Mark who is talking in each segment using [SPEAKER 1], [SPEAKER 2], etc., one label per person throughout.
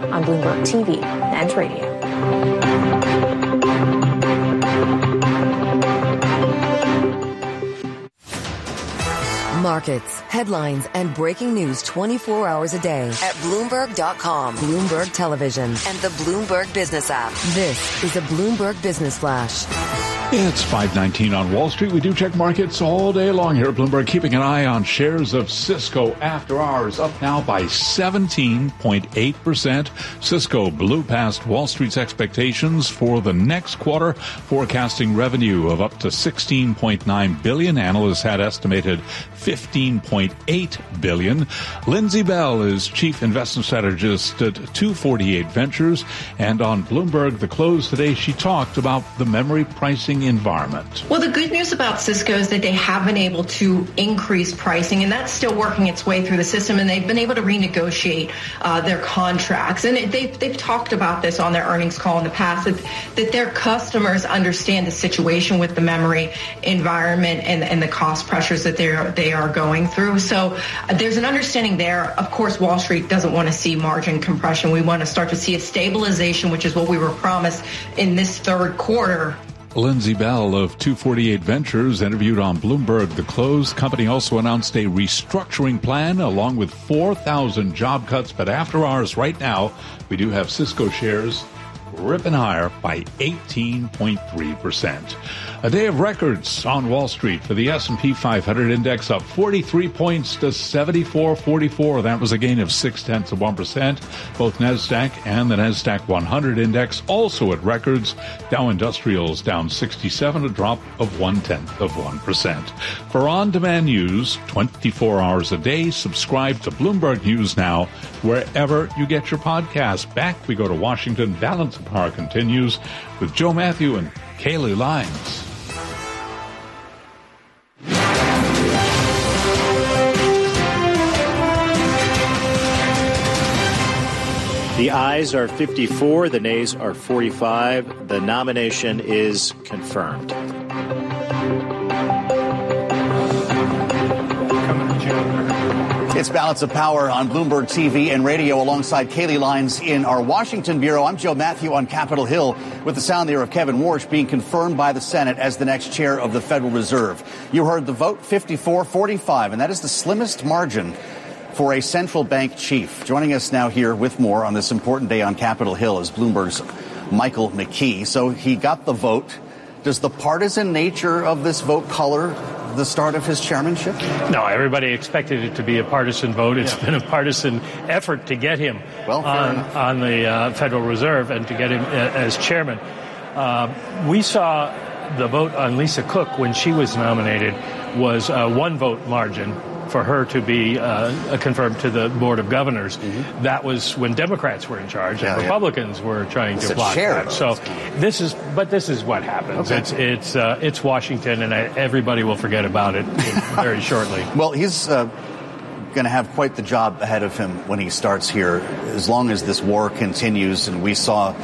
[SPEAKER 1] on Bloomberg TV and radio.
[SPEAKER 2] Markets, headlines, and breaking news 24 hours a day at Bloomberg.com, Bloomberg Television, and the Bloomberg Business app. This is a Bloomberg Business Flash.
[SPEAKER 3] It's 5:19 on Wall Street. We do check markets all day long here at Bloomberg, keeping an eye on shares of Cisco after hours, up now by 17.8%. Cisco blew past Wall Street's expectations for the next quarter, forecasting revenue of up to $16.9 billion. Analysts had estimated $15.8 billion. Lindsay Bell is chief investment strategist at 248 Ventures, and on Bloomberg The Close today, she talked about the memory pricing environment.
[SPEAKER 4] Well, the good news about Cisco is that they have been able to increase pricing, and that's still working its way through the system, and they've been able to renegotiate their contracts. And they've talked about this on their earnings call in the past, that their customers understand the situation with the memory environment and the cost pressures that they are going through. So there's an understanding there. Of course, Wall Street doesn't want to see margin compression. We want to start to see a stabilization, which is what we were promised in this third quarter.
[SPEAKER 3] Lindsay Bell of 248 Ventures interviewed on Bloomberg The Close. Company also announced a restructuring plan along with 4,000 job cuts. But after hours right now, we do have Cisco shares ripping higher by 18.3%. A day of records on Wall Street for the S&P 500 index, up 43 points to 74.44. That was a gain of 0.6%. Both NASDAQ and the NASDAQ 100 index also at records. Dow Industrials down 67, a drop of 0.1%. For on-demand news, 24 hours a day, subscribe to Bloomberg News Now wherever you get your podcasts. Back we go to Washington. Balance of Power continues with Joe Matthew and Kaylee Lyons.
[SPEAKER 5] The ayes are 54, the nays are 45. The nomination is confirmed.
[SPEAKER 6] It's Balance of Power on Bloomberg TV and radio alongside Kaylee Lyons in our Washington bureau. I'm Joe Matthew on Capitol Hill with the sound there of Kevin Warsh being confirmed by the Senate as the next chair of the Federal Reserve. You heard the vote 54-45, and that is the slimmest margin for a central bank chief. Joining us now here with more on this important day on Capitol Hill is Bloomberg's Michael McKee. So he got the vote. Does the partisan nature of this vote color the start of his chairmanship?
[SPEAKER 7] No, everybody expected it to be a partisan vote. It's been a partisan effort to get him on the Federal Reserve and to get him as chairman. We saw the vote on Lisa Cook when she was nominated was a one-vote margin for her to be confirmed to the Board of Governors. Mm-hmm. That was when Democrats were in charge and Republicans were trying to block that. So this is what happens. Okay. It's Washington, and everybody will forget about it very shortly.
[SPEAKER 6] Well, he's going to have quite the job ahead of him when he starts here, as long as this war continues. And we saw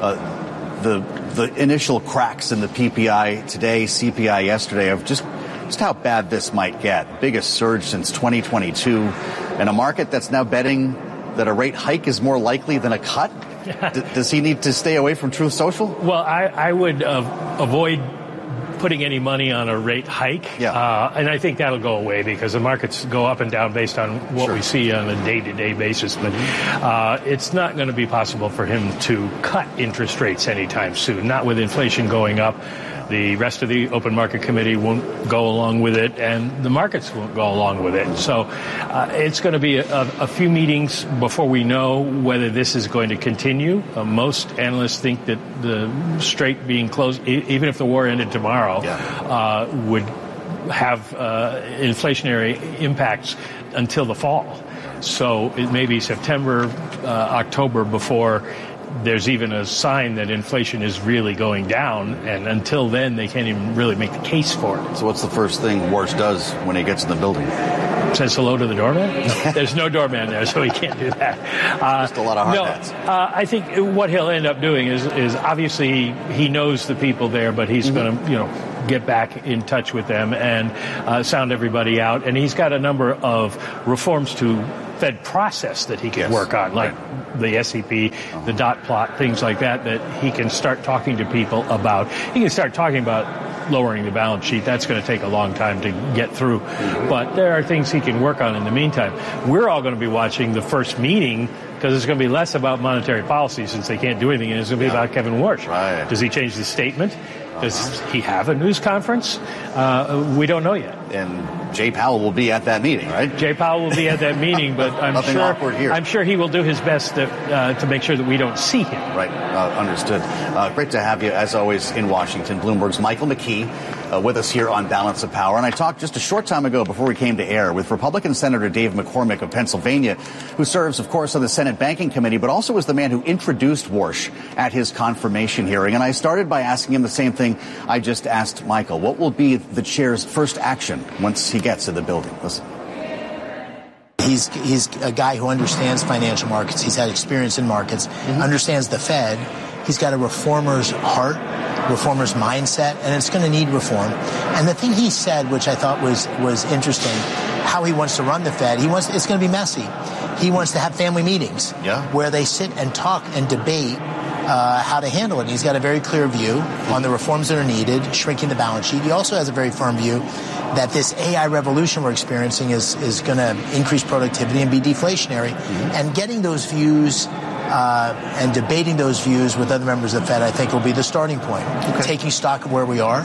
[SPEAKER 6] the initial cracks in the PPI today, CPI yesterday, of just how bad this might get. Biggest surge since 2022, and a market that's now betting that a rate hike is more likely than a cut. Does he need to stay away from Truth Social?
[SPEAKER 7] Well, I would avoid putting any money on a rate hike, and I think that'll go away because the markets go up and down based on what we see on a day-to-day basis. But it's not going to be possible for him to cut interest rates anytime soon, not with inflation going up. The rest of the Open Market Committee won't go along with it, and the markets won't go along with it. So it's going to be a few meetings before we know whether this is going to continue. Most analysts think that the strait being closed, even if the war ended tomorrow, would have inflationary impacts until the fall. So it may be September, October before there's even a sign that inflation is really going down, and until then, they can't even really make the case for it.
[SPEAKER 6] So what's the first thing Warsh does when he gets in the building?
[SPEAKER 7] Says hello to the doorman? There's no doorman there, so he can't do that.
[SPEAKER 6] Just a lot of hard hats.
[SPEAKER 7] I think what he'll end up doing is obviously he knows the people there, but he's going to, get back in touch with them and sound everybody out. And he's got a number of reforms to Fed process that he can work on, like the SEP, the dot plot, things like that he can start talking to people about. He can start talking about lowering the balance sheet. That's going to take a long time to get through. But there are things he can work on in the meantime. We're all going to be watching the first meeting because it's going to be less about monetary policy since they can't do anything, and it's going to be about Kevin Warsh.
[SPEAKER 6] Right.
[SPEAKER 7] Does he change the statement? Does he have a news conference? We don't know yet.
[SPEAKER 6] And Jay Powell will be at that meeting, right?
[SPEAKER 7] Jay Powell will be at that meeting, but I'm sure he will do his best to make sure that we don't see him.
[SPEAKER 6] Right. Understood. Great to have you, as always, in Washington. Bloomberg's Michael McKee with us here on Balance of Power. And I talked just a short time ago before we came to air with Republican Senator Dave McCormick of Pennsylvania, who serves, of course, on the Senate Banking Committee, but also was the man who introduced Warsh at his confirmation hearing. And I started by asking him the same thing I just asked Michael. What will be the chair's first action once he gets to the building? Listen.
[SPEAKER 8] He's a guy who understands financial markets. He's had experience in markets, understands the Fed. He's got a reformer's heart, reformer's mindset, and it's going to need reform. And the thing he said, which I thought was interesting, how he wants to run the Fed, it's going to be messy. He wants to have family meetings where they sit and talk and debate how to handle it. And he's got a very clear view on the reforms that are needed, shrinking the balance sheet. He also has a very firm view that this AI revolution we're experiencing is going to increase productivity and be deflationary. And getting those views and debating those views with other members of the Fed, I think, will be the starting point. Taking stock of where we are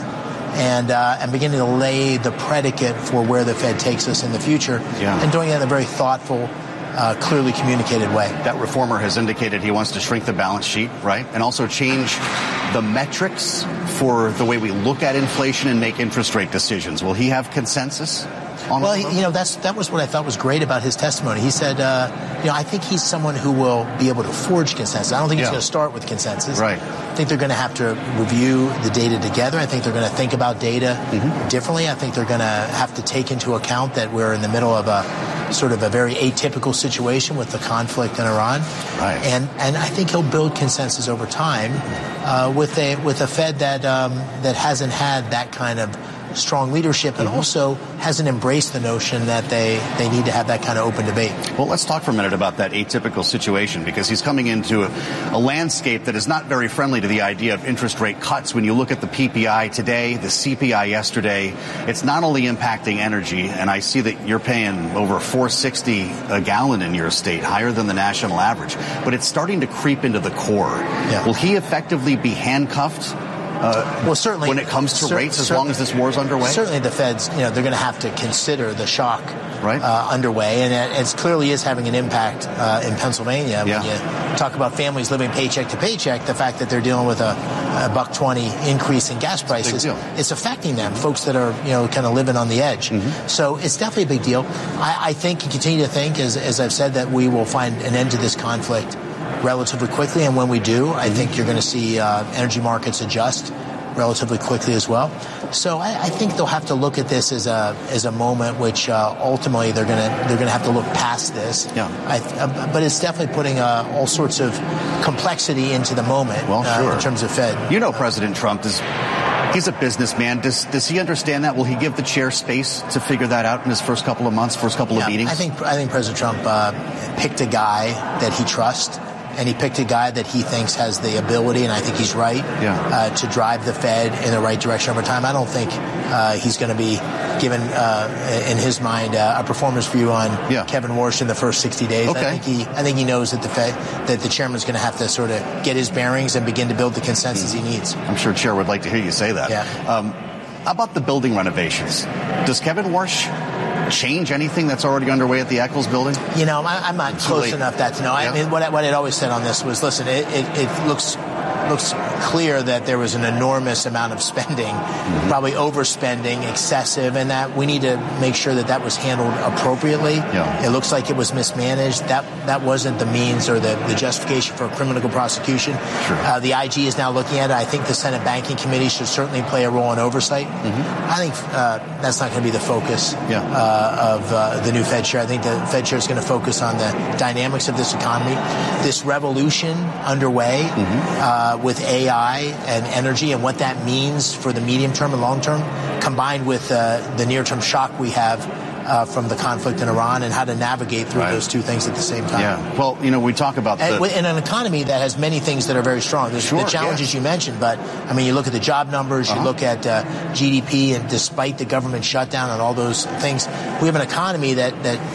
[SPEAKER 8] and beginning to lay the predicate for where the Fed takes us in the future, and doing it in a very thoughtful, clearly communicated way.
[SPEAKER 6] That reformer has indicated he wants to shrink the balance sheet, right? And also change the metrics for the way we look at inflation and make interest rate decisions. Will he have consensus on
[SPEAKER 8] that was what I thought was great about his testimony. He said, I think he's someone who will be able to forge consensus. I don't think he's going to start with consensus.
[SPEAKER 6] Right.
[SPEAKER 8] I think they're going to have to review the data together. I think they're going to think about data differently. I think they're going to have to take into account that we're in the middle of a sort of a very atypical situation with the conflict in Iran.
[SPEAKER 6] Right.
[SPEAKER 8] And I think he'll build consensus over time with a Fed that hasn't had that kind of strong leadership and also hasn't embraced the notion that they need to have that kind of open debate.
[SPEAKER 6] Well, let's talk for a minute about that atypical situation, because he's coming into a landscape that is not very friendly to the idea of interest rate cuts. When you look at the PPI today, the CPI yesterday, it's not only impacting energy, and I see that you're paying over $4.60 a gallon in your state, higher than the national average, but it's starting to creep into the core. Yeah. Will he effectively be handcuffed?
[SPEAKER 8] Well, certainly,
[SPEAKER 6] when it comes to rates, as long as this war is underway?
[SPEAKER 8] Certainly the Feds, they're going to have to consider the shock underway, and it clearly is having an impact in Pennsylvania. When you talk about families living paycheck to paycheck, the fact that they're dealing with a $1.20 increase in gas prices, it's affecting them, folks that are kind of living on the edge. So it's definitely a big deal. I think and continue to think, as I've said, that we will find an end to this conflict relatively quickly, and when we do, I think you're going to see energy markets adjust relatively quickly as well. So I think they'll have to look at this as a moment which ultimately they're going to have to look past this. But it's definitely putting all sorts of complexity into the moment in terms of Fed.
[SPEAKER 6] President Trump he's a businessman. Does he understand that? Will he give the chair space to figure that out in his first couple of months, first couple of meetings?
[SPEAKER 8] I think President Trump picked a guy that he trusts. And he picked a guy that he thinks has the ability, and I think he's right, to drive the Fed in the right direction over time. I don't think he's going to be given, in his mind, a performance view on Kevin Warsh in the first 60 days.
[SPEAKER 6] Okay.
[SPEAKER 8] I think he knows that the chairman's going to have to sort of get his bearings and begin to build the consensus he needs.
[SPEAKER 6] I'm sure Chair would like to hear you say that. How about the building renovations? Does Kevin Warsh change anything that's already underway at the Eccles building?
[SPEAKER 8] I'm not close enough to know. I mean, what I'd always said on this was, listen, it looks clear that there was an enormous amount of spending, probably overspending, excessive, and that we need to make sure that was handled appropriately. It looks like it was mismanaged. That wasn't the means or the justification for a criminal prosecution. The IG is now looking at it. I think the Senate Banking Committee should certainly play a role in oversight. I think that's not going to be the focus of the new Fed chair. I think the Fed chair is going to focus on the dynamics of this economy, this revolution underway with AI and energy and what that means for the medium term and long term, combined with the near term shock we have from the conflict in Iran and how to navigate through those two things at the same time.
[SPEAKER 6] Yeah. Well, we talk about
[SPEAKER 8] in an economy that has many things that are very strong. There's the challenges you mentioned, but I mean, you look at the job numbers, you look at GDP, and despite the government shutdown and all those things, we have an economy that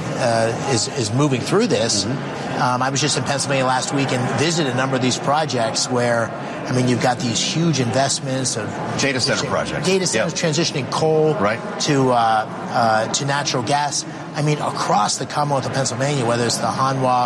[SPEAKER 8] is moving through this. I was just in Pennsylvania last week and visited a number of these projects where, I mean, you've got these huge investments of
[SPEAKER 6] data center projects,
[SPEAKER 8] transitioning coal to natural gas. I mean, across the Commonwealth of Pennsylvania, whether it's the Hanwha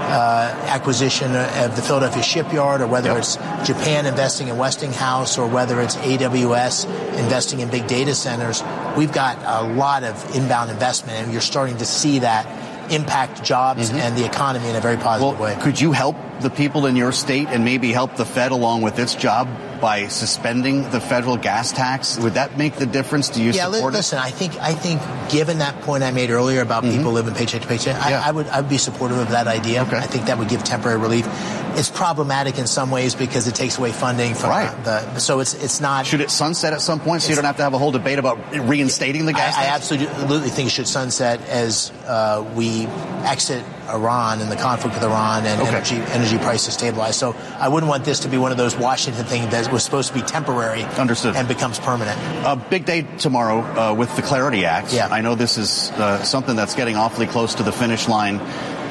[SPEAKER 8] acquisition of the Philadelphia shipyard, or whether it's Japan investing in Westinghouse, or whether it's AWS investing in big data centers, we've got a lot of inbound investment, and you're starting to see that impact jobs and the economy in a very positive way.
[SPEAKER 6] Could you help the people in your state and maybe help the Fed along with its job by suspending the federal gas tax? Would that make the difference? Do you support it?
[SPEAKER 8] Listen, I think given that point I made earlier about people living paycheck to paycheck, I would be supportive of that idea. Okay. I think that would give temporary relief. It's problematic in some ways because it takes away funding from so it's not.
[SPEAKER 6] Should it sunset at some point so you don't have to have a whole debate about reinstating the gas tax?
[SPEAKER 8] I absolutely think it should sunset as we exit Iran and the conflict with Iran and energy prices stabilize. So I wouldn't want this to be one of those Washington things that was supposed to be temporary and becomes permanent.
[SPEAKER 6] A big day tomorrow with the Clarity Act.
[SPEAKER 8] Yeah.
[SPEAKER 6] I know this is something that's getting awfully close to the finish line.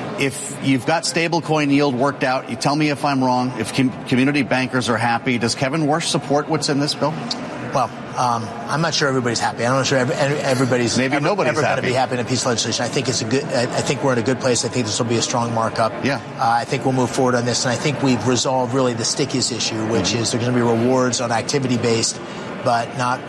[SPEAKER 6] If you've got stablecoin yield worked out, you tell me if I'm wrong. If community bankers are happy, does Kevin Warsh support what's in this bill?
[SPEAKER 8] Well, I'm not sure everybody's happy. I'm not sure everybody's ever going to be happy in a piece of legislation. I think I think we're in a good place. I think this will be a strong markup.
[SPEAKER 6] Yeah.
[SPEAKER 8] I think we'll move forward on this, and I think we've resolved really the stickiest issue, which is there's going to be rewards on activity-based, but not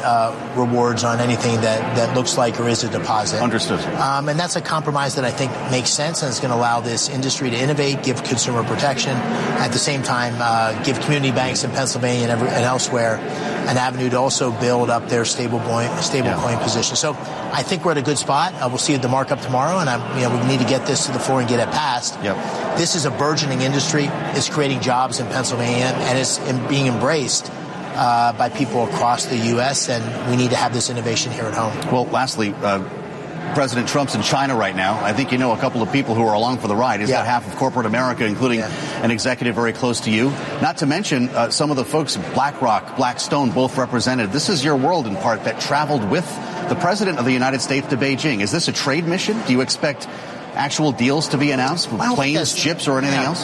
[SPEAKER 8] rewards on anything that looks like or is a deposit.
[SPEAKER 6] Understood.
[SPEAKER 8] And that's a compromise that I think makes sense, and it's going to allow this industry to innovate, give consumer protection, at the same time give community banks in Pennsylvania and elsewhere an avenue to also build up their stablecoin position. So I think we're at a good spot. We'll see the markup tomorrow, and we need to get this to the floor and get it passed.
[SPEAKER 6] Yep.
[SPEAKER 8] This is a burgeoning industry. It's creating jobs in Pennsylvania, and it's being embraced by people across the U.S., and we need to have this innovation here at home.
[SPEAKER 6] Well, lastly, President Trump's in China right now. I think you know a couple of people who are along for the ride. He's got half of corporate America, including an executive very close to you. Not to mention some of the folks, BlackRock, Blackstone, both represented. This is your world, in part, that traveled with the President of the United States to Beijing. Is this a trade mission? Do you expect actual deals to be announced, planes, ships, or anything else?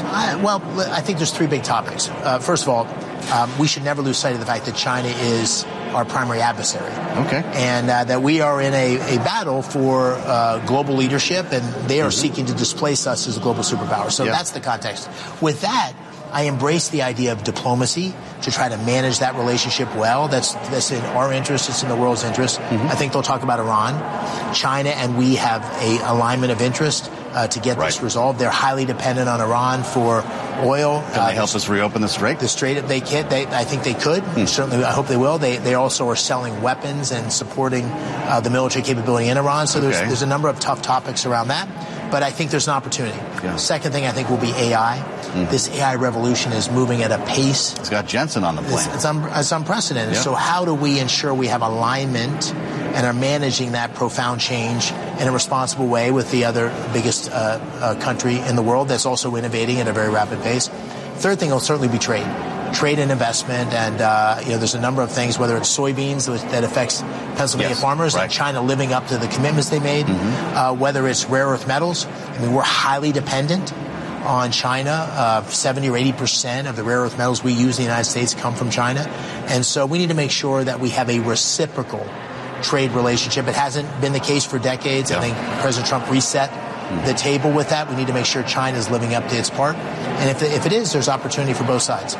[SPEAKER 8] I think there's three big topics. First of all, we should never lose sight of the fact that China is our primary adversary.
[SPEAKER 6] Okay.
[SPEAKER 8] And that we are in a battle for global leadership, and they are seeking to displace us as a global superpower. So that's the context. With that, I embrace the idea of diplomacy to try to manage that relationship well. That's in our interest. It's in the world's interest. I think they'll talk about Iran. China and we have a alignment of interest to get this resolved. They're highly dependent on Iran for oil.
[SPEAKER 6] Can they help us reopen the strait?
[SPEAKER 8] The strait, if they can, I think they could. Certainly, I hope they will. They also are selling weapons and supporting the military capability in Iran. So there's a number of tough topics around that. But I think there's an opportunity. Yeah. Second thing I think will be AI. This AI revolution is moving at a pace.
[SPEAKER 6] It's got Jensen on the plane.
[SPEAKER 8] It's unprecedented. Yeah. So how do we ensure we have alignment and are managing that profound change in a responsible way with the other biggest country in the world that's also innovating at a very rapid pace? Third thing will certainly be trade and investment, and there's a number of things, whether it's soybeans that affects Pennsylvania farmers, and China living up to the commitments they made, whether it's rare earth metals. I mean, we're highly dependent on China. 70 or 80% of the rare earth metals we use in the United States come from China, and so we need to make sure that we have a reciprocal trade relationship. It hasn't been the case for decades. I think President Trump reset the table with that. We need to make sure China is living up to its part, and if it is, there's opportunity for both sides.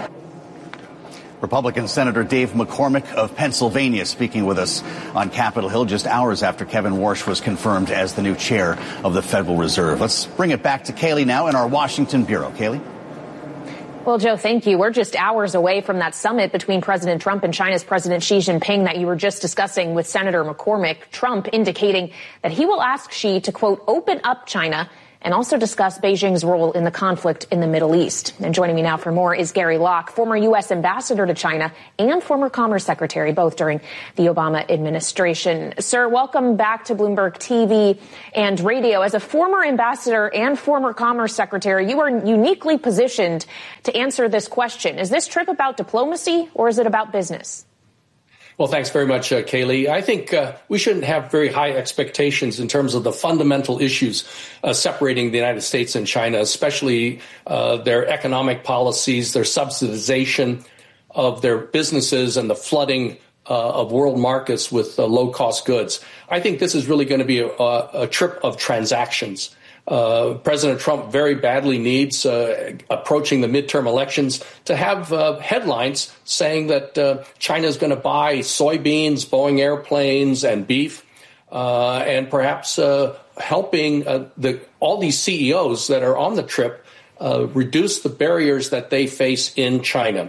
[SPEAKER 6] Republican Senator Dave McCormick of Pennsylvania speaking with us on Capitol Hill just hours after Kevin Warsh was confirmed as the new chair of the Federal Reserve. Let's bring it back to Kayleigh now in our Washington bureau. Kayleigh?
[SPEAKER 1] Well, Joe, thank you. We're just hours away from that summit between President Trump and China's President Xi Jinping that you were just discussing with Senator McCormick. Trump indicating that he will ask Xi to, quote, open up China and also discuss Beijing's role in the conflict in the Middle East. And joining me now for more is Gary Locke, former U.S. ambassador to China and former Commerce Secretary, both during the Obama administration. Sir, welcome back to Bloomberg TV and radio. As a former ambassador and former Commerce Secretary, you are uniquely positioned to answer this question. Is this trip about diplomacy or is it about business?
[SPEAKER 9] Well, thanks very much, Kaylee. I think we shouldn't have very high expectations in terms of the fundamental issues separating the United States and China, especially their economic policies, their subsidization of their businesses, and the flooding of world markets with low-cost goods. I think this is really going to be a trip of transactions. President Trump very badly needs, approaching the midterm elections, to have headlines saying that China is going to buy soybeans, Boeing airplanes, and beef, and perhaps helping all these CEOs that are on the trip reduce the barriers that they face in China.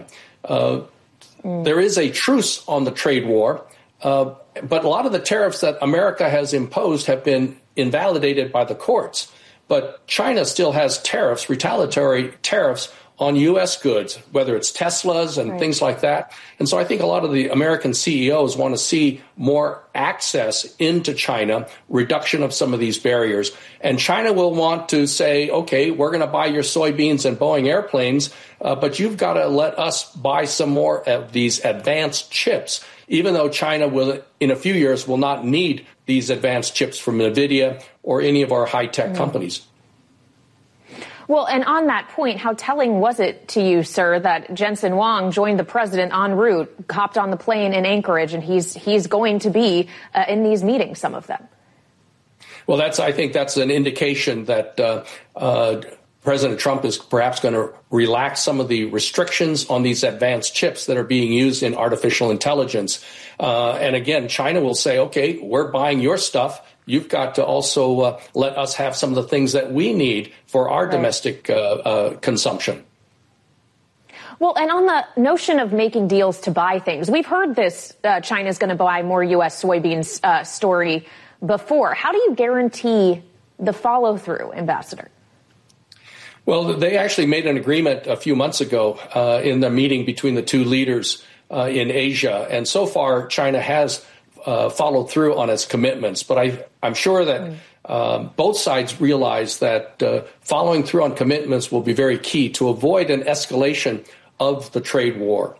[SPEAKER 9] There is a truce on the trade war, but a lot of the tariffs that America has imposed have been invalidated by the courts. But China still has tariffs, retaliatory tariffs on U.S. goods, whether it's Teslas and things like that. And so I think a lot of the American CEOs want to see more access into China, reduction of some of these barriers. And China will want to say, OK, we're going to buy your soybeans and Boeing airplanes, but you've got to let us buy some more of these advanced chips, even though China will, in a few years, will not need these advanced chips from NVIDIA or any of our high-tech companies.
[SPEAKER 1] Well, and on that point, how telling was it to you, sir, that Jensen Huang joined the president en route, hopped on the plane in Anchorage, and he's going to be in these meetings, some of them?
[SPEAKER 9] Well, I think that's an indication that President Trump is perhaps going to relax some of the restrictions on these advanced chips that are being used in artificial intelligence. And again, China will say, OK, we're buying your stuff. You've got to also let us have some of the things that we need for our domestic consumption.
[SPEAKER 1] Well, and on the notion of making deals to buy things, we've heard this China's going to buy more U.S. soybeans story before. How do you guarantee the follow through, Ambassador?
[SPEAKER 9] Well, they actually made an agreement a few months ago in the meeting between the two leaders in Asia. And so far, China has followed through on its commitments. But I'm sure that both sides realize that following through on commitments will be very key to avoid an escalation of the trade war.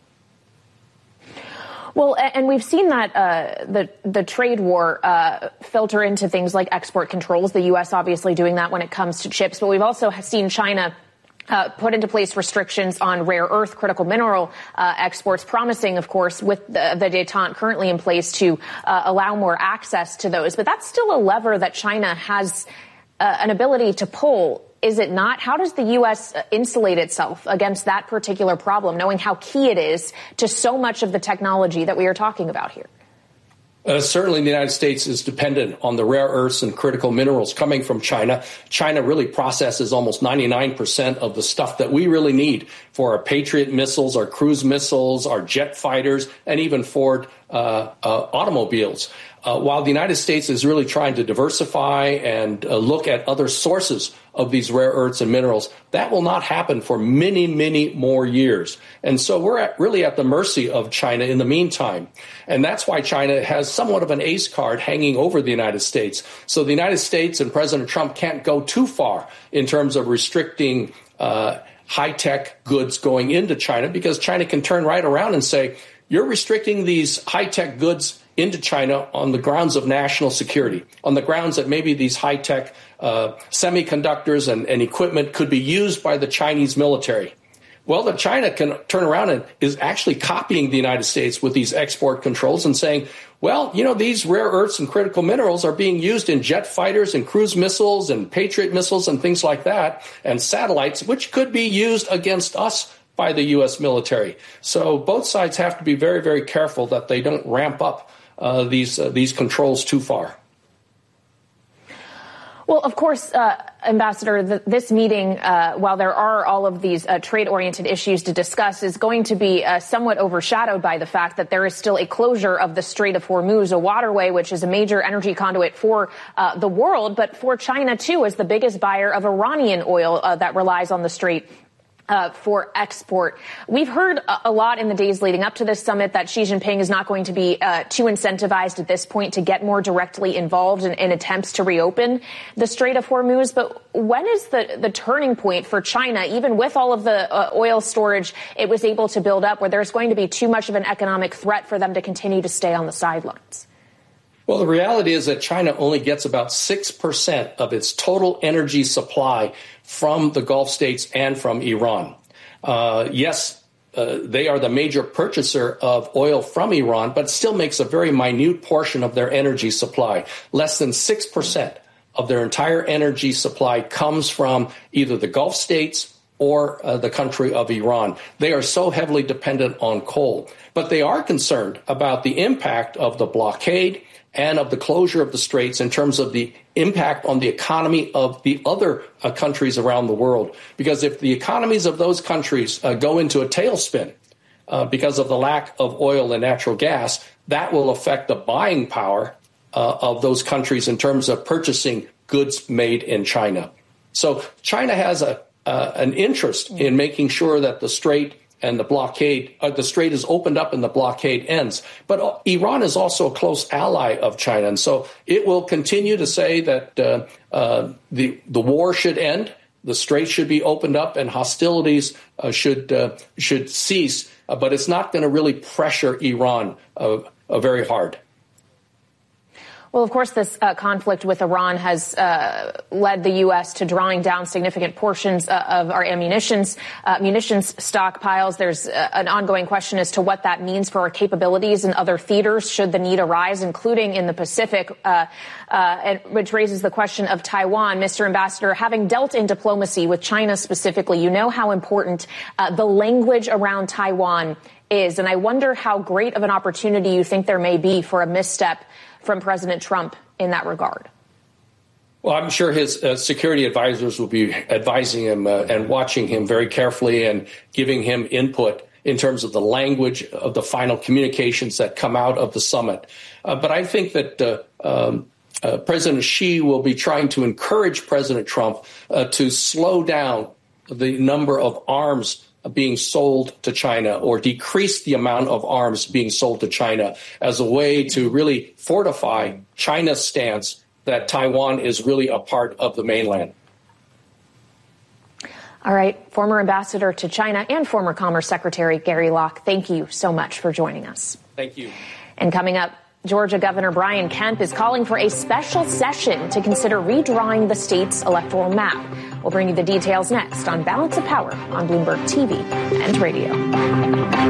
[SPEAKER 1] Well, and we've seen that the trade war filter into things like export controls, the U.S. obviously doing that when it comes to chips. But we've also seen China put into place restrictions on rare earth critical mineral exports, promising, of course, with the détente currently in place to allow more access to those. But that's still a lever that China has an ability to pull. Is it not? How does the U.S. insulate itself against that particular problem, knowing how key it is to so much of the technology that we are talking about here?
[SPEAKER 9] Certainly, the United States is dependent on the rare earths and critical minerals coming from China. China really processes almost 99% of the stuff that we really need for our Patriot missiles, our cruise missiles, our jet fighters, and even Ford automobiles. While the United States is really trying to diversify and look at other sources of these rare earths and minerals, that will not happen for many, many more years. And so we're really at the mercy of China in the meantime. And that's why China has somewhat of an ace card hanging over the United States. So the United States and President Trump can't go too far in terms of restricting high-tech goods going into China, because China can turn right around and say, you're restricting these high-tech goods into China on the grounds of national security, on the grounds that maybe these high-tech semiconductors and equipment could be used by the Chinese military. Well, the China can turn around and is actually copying the United States with these export controls and saying, well, you know, these rare earths and critical minerals are being used in jet fighters and cruise missiles and Patriot missiles and things like that, and satellites, which could be used against us by the U.S. military. So both sides have to be very, very careful that they don't ramp up these controls too far.
[SPEAKER 1] Well, of course, Ambassador, this meeting, while there are all of these trade-oriented issues to discuss, is going to be somewhat overshadowed by the fact that there is still a closure of the Strait of Hormuz, a waterway which is a major energy conduit for the world, but for China, too, as the biggest buyer of Iranian oil that relies on the strait for export. We've heard a lot in the days leading up to this summit that Xi Jinping is not going to be too incentivized at this point to get more directly involved in attempts to reopen the Strait of Hormuz. But when is the turning point for China, even with all of the oil storage it was able to build up, where there's going to be too much of an economic threat for them to continue to stay on the sidelines?
[SPEAKER 9] Well, the reality is that China only gets about 6% of its total energy supply from the Gulf states and from Iran. Yes, they are the major purchaser of oil from Iran, but still makes a very minute portion of their energy supply. Less than 6% of their entire energy supply comes from either the Gulf states or the country of Iran. They are so heavily dependent on coal. But they are concerned about the impact of the blockade and of the closure of the straits in terms of the impact on the economy of the other countries around the world. Because if the economies of those countries go into a tailspin because of the lack of oil and natural gas, that will affect the buying power of those countries in terms of purchasing goods made in China. So China has an interest in making sure that the strait and the blockade, the strait is opened up and the blockade ends. But Iran is also a close ally of China. And so it will continue to say that the war should end, the strait should be opened up, and hostilities should cease. But it's not going to really pressure Iran very hard.
[SPEAKER 1] Well, of course, this conflict with Iran has led the U.S. to drawing down significant portions of our munitions stockpiles. There's an ongoing question as to what that means for our capabilities in other theaters should the need arise, including in the Pacific, which raises the question of Taiwan. Mr. Ambassador, having dealt in diplomacy with China specifically, you know how important the language around Taiwan is. And I wonder how great of an opportunity you think there may be for a misstep from President Trump in that regard.
[SPEAKER 9] Well, I'm sure his security advisors will be advising him and watching him very carefully and giving him input in terms of the language of the final communications that come out of the summit. But I think that President Xi will be trying to encourage President Trump to slow down the number of arms being sold to China, or decrease the amount of arms being sold to China, as a way to really fortify China's stance that Taiwan is really a part of the mainland.
[SPEAKER 1] All right. Former ambassador to China and former Commerce Secretary Gary Locke, thank you so much for joining us.
[SPEAKER 9] Thank you.
[SPEAKER 1] And coming up, Georgia Governor Brian Kemp is calling for a special session to consider redrawing the state's electoral map. We'll bring you the details next on Balance of Power on Bloomberg TV and radio.